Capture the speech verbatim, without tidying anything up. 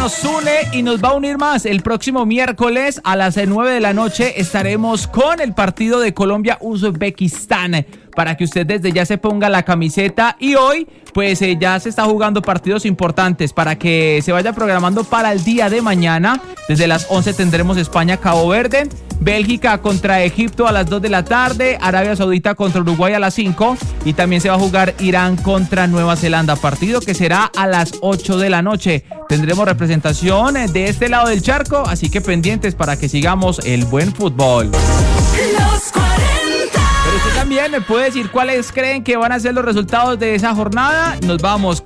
nos une y nos va a unir más. El próximo miércoles a las nueve de la noche estaremos con el partido de Colombia-Uzbekistán, para que usted desde ya se ponga la camiseta. Y hoy pues eh, ya se está jugando partidos importantes para que se vaya programando para el día de mañana. Desde las once tendremos España-Cabo Verde, Bélgica contra Egipto a las dos de la tarde, Arabia Saudita contra Uruguay a las cinco, y también se va a jugar Irán contra Nueva Zelanda, partido que será a las ocho de la noche. Tendremos representación de este lado del charco, así que pendientes para que sigamos el buen fútbol. Los cuarenta. Pero usted también me puede decir cuáles creen que van a ser los resultados de esa jornada. Nos vamos